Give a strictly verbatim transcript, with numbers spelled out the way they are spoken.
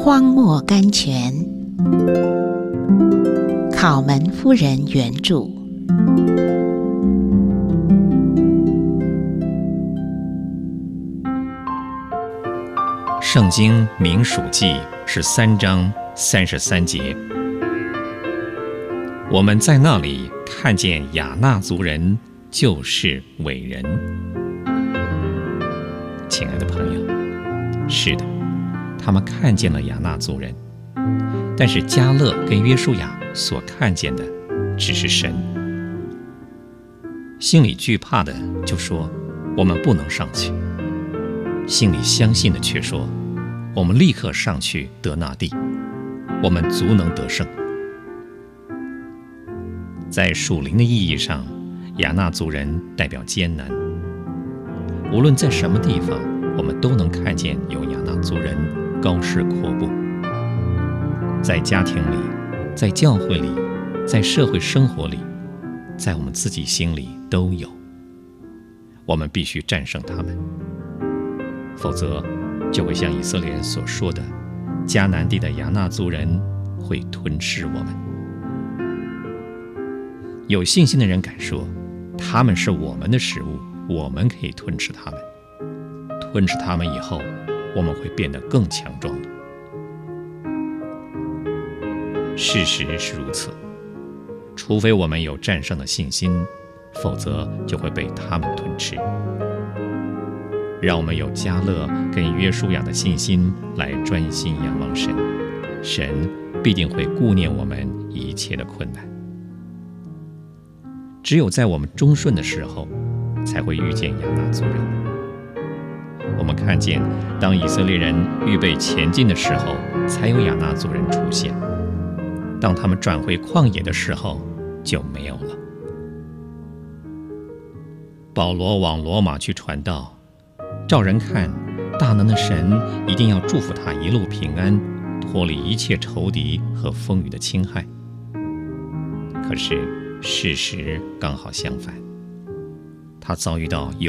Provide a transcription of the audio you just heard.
荒漠甘泉，考门夫人原著。 圣经民数记是三章三十三节，我们在那里看见亚衲族人就是伟人。亲爱的朋友，是的，他们看见了亚衲族人，但是迦勒跟约书亚所看见的只是神。心里惧怕的就说我们不能上去，心里相信的却说我们立刻上去得那地，我们足能得胜。在属灵的意义上，亚衲族人代表艰难。无论在什么地方，我们都能看见有亚衲族人高士阔步。在家庭里，在教会里，在社会生活里，在我们自己心里都有。我们必须战胜他们，否则就会像以色列人所说的，迦南地的亚衲族人会吞噬我们。有信心的人敢说，他们是我们的食物，我们可以吞噬他们。吞噬他们以后，我们会变得更强壮的。事实是如此，除非我们有战胜的信心，否则就会被他们吞吃。让我们有迦勒跟约书亚的信心来专心仰望神，神必定会顾念我们一切的困难。只有在我们忠顺的时候，才会遇见亚衲族人。我们看见，当以色列人预备前进的时候，才有亚衲族人出现；当他们转回旷野的时候，就没有了。保罗往罗马去传道，照人看，大能的神一定要祝福他一路平安，脱离一切仇敌和风雨的侵害。可是事实刚好相反，他遭遇到有